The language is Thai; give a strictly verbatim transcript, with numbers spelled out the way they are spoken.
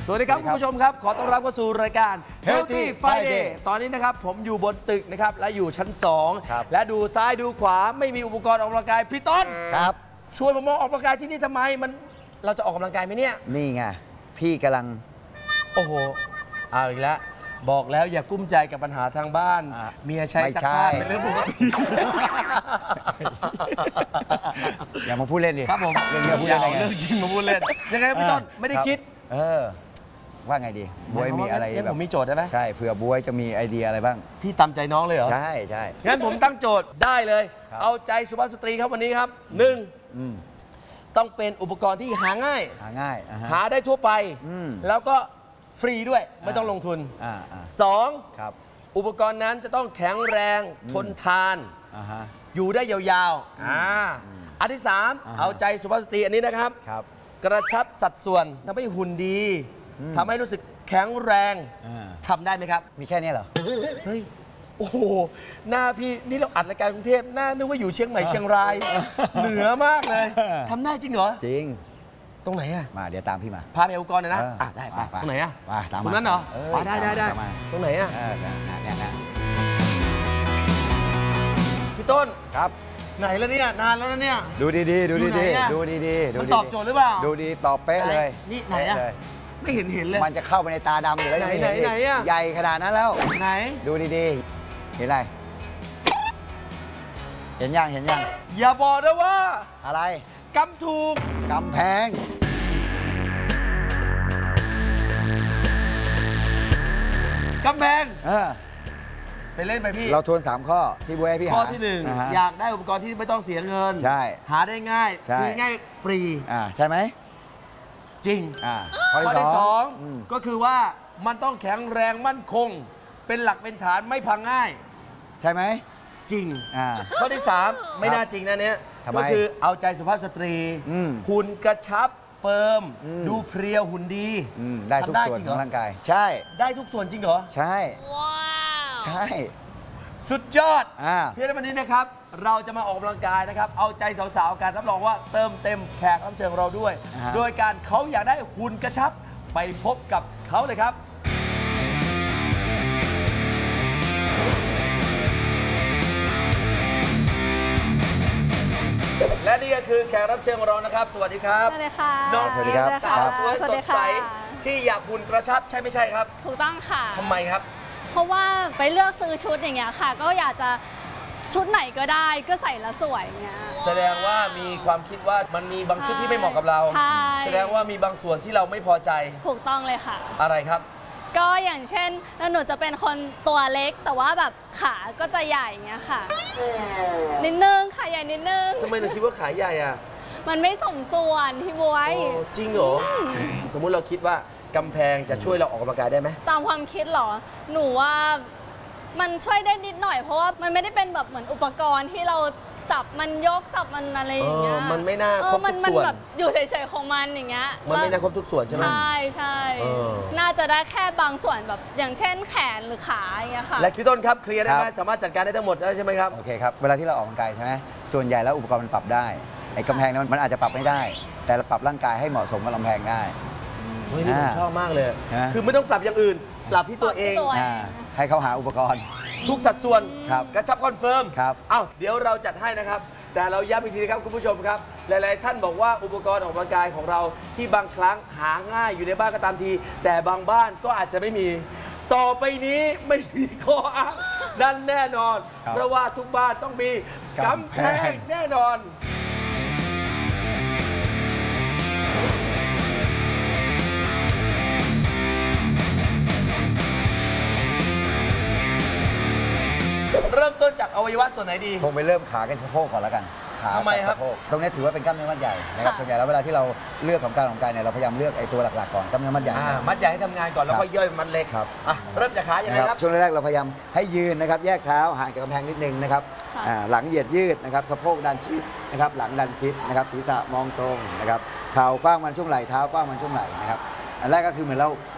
สวัสดีครับคุณผู้ชมครับขอต้อนรับเข้าสู่รายการ Healthy Friday ตอนนี้นะครับผมอยู่บนตึกนะครับและอยู่ชั้นสองและดูซ้ายดูขวาไม่มีอุปกรณ์ออกกำลังกายพี่ต้นครับชวนผมมาออกกำลังกายที่นี่ทำไมมันเราจะออกกำลังกายไหมเนี่ยนี่ไงพี่กำลังโอ้โหเอาอีกแล้วบอกแล้วอย่ากุ้มใจกับปัญหาทางบ้านเมียใช้ซักผ้าเป็นเรื่องปกติอย่ามาพูดเล่นดิครับผมเรื่องนี้พูดเล่นเรื่องจริงมาพูดเล่นยังไงพี่ต้นไม่ได้คิดเออว่าไงดีบวยมีอะไรแบบผมมีโจทย์ได้ไหมใช่เผื่อบวยจะมีไอเดียอะไรบ้างพี่ตามใจน้องเลยเหรอใช่ใช่งั้นผมตั้งโจทย์ได้เลยเอาใจสุภาพสตรีครับวันนี้ครับหนึ่งต้องเป็นอุปกรณ์ที่หาง่ายหาง่ายหาได้ทั่วไปแล้วก็ฟรีด้วยไม่ต้องลงทุนสองอุปกรณ์นั้นจะต้องแข็งแรงทนทานอยู่ได้ยาวๆอ่าอันที่สามเอาใจสุภาพสตรีอันนี้นะครับกระชับสัดส่วนทำให้หุ่นดีทำให้รู้สึกแข็งแรงทำได้ไหมครับมีแค่นี้เหรอเฮ้ยโอ้โหหน้าพี่นี่เราอัดรายการกรุงเทพหน้านึกว่าอยู่เชียงใหม่เชียงรายเหนือมากเลยทำได้จริงเหรอจริงตรงไหนอะมาเดี๋ยวตามพี่มาพาไปอุปกรณ์หน่อยนะอ่ะได้ไปตรงไหนอะตามตรงนั้นเหรออ๋อได้ได้ได้ตรงไหนอะพี่ต้นครับไหนแล้วเนี่ยนานแล้วนะเนี่ยดูดีๆดูดีๆดูดีๆมันตอบโจทย์หรือเปล่าดูดีตอบเป๊ะเลยนี่ไหนอะไม่เห็นเห็นเลยมันจะเข้าไปในตาดำอยู่แล้วไหนไหนไหนอะใหญ่ขนาดนั้นแล้วไหนดูดีๆเห็นอะไรเห็นยังเห็นยังอย่าบอกนะว่าอะไรกำถูกกำแพงกำแพงเออไปเล่นไปพี่เราทวนสามข้อที่บวยให้พี่หาข้อที่หนึ่งอยากได้อุปกรณ์ที่ไม่ต้องเสียเงินใช่หาได้ง่ายคือง่ายฟรีอ่าใช่ไหมจริงอ่าข้อที่สองก็คือว่ามันต้องแข็งแรงมั่นคงเป็นหลักเป็นฐานไม่พังง่ายใช่ไหมจริงอ่าข้อที่สามไม่น่าจริงนะเนี้ยก็คือเอาใจสุภาพสตรีหุ่นกระชับเฟิร์มดูเพรียวหุ่นดีได้ทุกส่วนของร่างกายใช่ได้ทุกส่วนจริงเหรอใช่ใช่สุดยอดเพื่อนวันนี้นะครับเราจะมาออกกำลังกายนะครับเอาใจสาวๆกันรับรองว่าเติมเต็มแขกรับเชิญเราด้วยโดยการเขาอยากได้หุ่นกระชับไปพบกับเขาเลยครับและนี่ก็คือแขกรับเชิญของเรานะครับสวัสดีครับสวัสดีค่ะน้องทีมสาวสวยสดใสที่อยากหุ่นกระชับใช่ไม่ใช่ครับถูกต้องค่ะทำไมครับเพราะว่าไปเลือกซื้อชุดอย่างเงี้ยค่ะก็อยากจะชุดไหนก็ได้ก็ใส่แล้วสวยอย่างเงี้ยแสดงว่ามีความคิดว่ามันมีบางชุดที่ไม่เหมาะกับเราใช่แสดงว่ามีบางส่วนที่เราไม่พอใจถูกต้องเลยค่ะอะไรครับก็อย่างเช่นหนูจะเป็นคนตัวเล็กแต่ว่าแบบขาก็จะใหญ่เงี้ยค่ะนิดนึงขาใหญ่นิดนึงทำไมถึงคิดว่าขาใหญ่อ่ะมันไม่สมส่วนพี่บวยจริงเหรอสมมุติเราคิดว่ากำแพงจะช่วยเราออกกำลังกายได้ไหมตามความคิดเหรอหนูว่ามันช่วยได้นิดหน่อยเพราะว่ามันไม่ได้เป็นแบบเหมือนอุปกรณ์ที่เราจับมันยกจับมันอะไรอย่างเงี้ยมันไม่น่าครบทุกส่วนมันแบบอยู่เฉยๆของมันอย่างเงี้ยมันไม่น่าครบทุกส่วนใช่ไหมใช่ใช่น่าจะได้แค่บางส่วนแบบอย่างเช่นแขนหรือขาอย่างเงี้ยค่ะและพี่ต้นครับเคลียร์ได้ไหมสามารถจัดการได้ทั้งหมดได้ใช่ไหมครับโอเคครับเวลาที่เราออกกำลังกายใช่ไหมส่วนใหญ่แล้วอุปกรณ์มันปรับได้ไอ้กำแพงนั้นมันอาจจะปรับไม่ได้แต่เราปรับร่างกายให้เหมาะสมกับกำแพงได้เฮ้ยนี่ผมชอบมากเลยคือไม่ต้องปรับอย่างอื่นปรับที่ตัวเองให้เขาหาอุปกรณ์ทุกสัดส่วนกระชับคอนเฟิร์มเอ้าเดี๋ยวเราจัดให้นะครับแต่เราย้ำอีกทีนะครับคุณผู้ชมครับหลายๆท่านบอกว่าอุปกรณ์ออกกำลังกายของเราที่บางครั้งหาง่ายอยู่ในบ้านก็ตามทีแต่บางบ้านก็อาจจะไม่มีต่อไปนี้ไม่มีข้ออ้างนั่นแน่นอนเพราะว่าทุกบ้านต้องมีกำแพงแน่นอนเริ่มต้นจากอวัยวะส่วนไหนดีคงไปเริ่มขากับสะโพกก่อนแล้วกันขาทำไมครับตรงนี้ถือว่าเป็นกล้ามเนื้อมัดใหญ่นะครับส่วนใหญ่แล้วเวลาที่เราเลือกของการออกกำลังกายเนี่ยเราพยายามเลือกไอ้ตัวหลักๆก่อนกล้ามเนื้อมัดใหญ่มัดใหญ่ให้ทำงานก่อนแล้วค่อยย่อยมัดเล็กครับเริ่มจากขาอย่างไรครับช่วงแรกๆเราพยายามให้ยืนนะครับแยกเท้าห่างจากกำแพงนิดนึงนะครับหลังเหยียดยืดนะครับสะโพกดันชิดนะครับหลังดันชิดนะครับศีรษะมองตรงนะครับเข่ากว้างมันช่วงไหล่เท้ากว้างมันช่วงไหล่นะครับอันแรกก็คือเหมือนเรา